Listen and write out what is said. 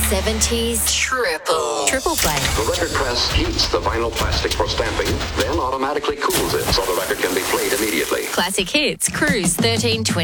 70s triple play. The record press heats the vinyl plastic for stamping, then automatically cools it so the record can be played immediately. Classic Hits, Cruise 1320.